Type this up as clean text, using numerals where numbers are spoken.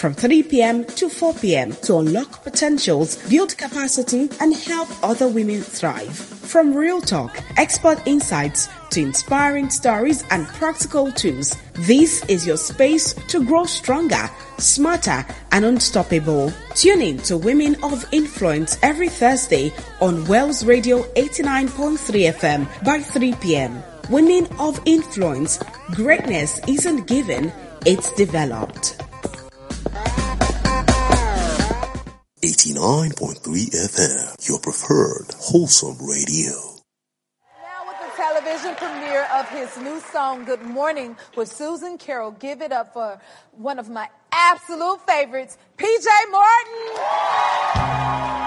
from 3 p.m. to 4 p.m. to unlock potentials, build capacity, and help other women thrive. From real talk, expert insights, to inspiring stories and practical tools, this is your space to grow stronger, smarter, and unstoppable. Tune in to Women of Influence every Thursday on Wells Radio 89.3 FM by 3 p.m. Women of Influence. Greatness isn't given, it's developed. 89.3 FM, your preferred wholesome radio. Now with the television premiere of his new song, Good Morning, with Susan Carroll. Give it up for one of my absolute favorites, PJ Morton.